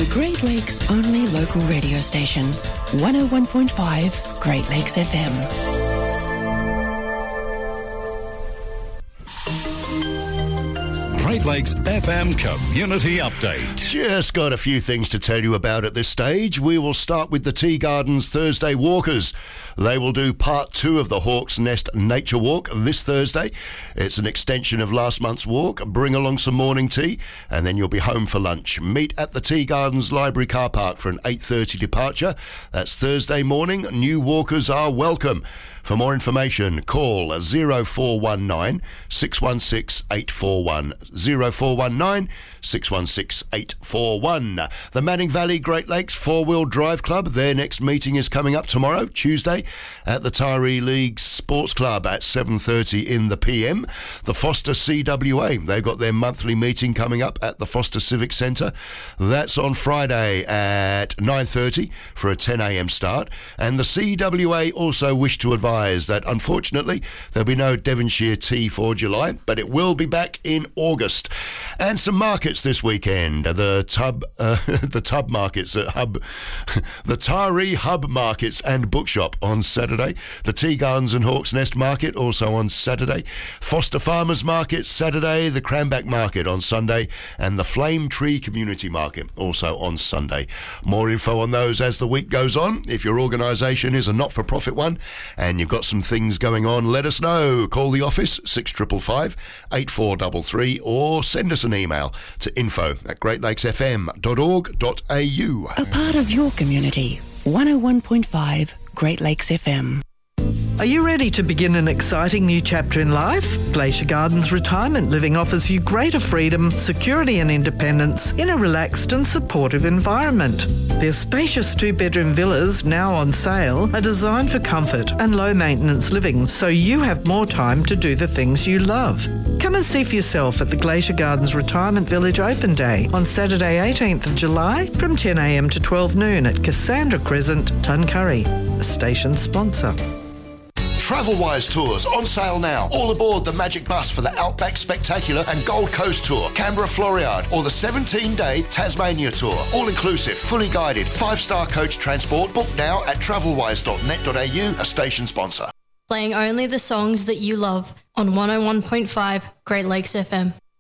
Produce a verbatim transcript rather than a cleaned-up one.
The Great Lakes only local radio station, one oh one point five Great Lakes F M. Great Lakes F M Community Update. Just got a few things to tell you about at this stage. We will start with the Tea Gardens Thursday Walkers. They will do part two of the Hawk's Nest Nature Walk this Thursday. It's an extension of last month's walk. Bring along some morning tea and then you'll be home for lunch. Meet at the Tea Gardens Library car park for an eight thirty departure. That's Thursday morning. New walkers are welcome. For more information, call oh four one nine, six one six, eight four one. oh four one nine, six one six, eight four one. The Manning Valley Great Lakes Four-Wheel Drive Club, their next meeting is coming up tomorrow, Tuesday, at the Taree League Sports Club at seven thirty in the P M. The Foster C W A, they've got their monthly meeting coming up at the Foster Civic Centre. That's on Friday at nine thirty for a ten a m start. And the C W A also wish to advise that unfortunately there'll be no Devonshire tea for July, but it will be back in August. And some markets this weekend. The tub, uh, the tub markets at Hub, the Taree Hub Markets and Bookshop on Saturday. The Tea Gardens and Hawk's Nest Market also on Saturday. Foster Farmers Market Saturday. The Cranback Market on Sunday, and the Flame Tree Community Market also on Sunday. More info on those as the week goes on. If your organisation is a not-for-profit one and you've got some things going on, let us know. Call the office six five five, eight four three three or send us an email to info at great lakes f m dot org dot a u. A part of your community, one oh one point five Great Lakes F M. Are you ready to begin an exciting new chapter in life? Glacier Gardens Retirement Living offers you greater freedom, security and independence in a relaxed and supportive environment. Their spacious two-bedroom villas, now on sale, are designed for comfort and low-maintenance living, so you have more time to do the things you love. Come and see for yourself at the Glacier Gardens Retirement Village Open Day on Saturday eighteenth of July from ten a m to twelve noon at Cassandra Crescent, Tuncurry, a station sponsor. Travelwise Tours on sale now. All aboard the Magic Bus for the Outback Spectacular and Gold Coast Tour, Canberra Floriade, or the seventeen day Tasmania Tour. All inclusive, fully guided, five-star coach transport. Book now at travelwise dot net dot a u, a station sponsor. Playing only the songs that you love on one oh one point five Great Lakes F M.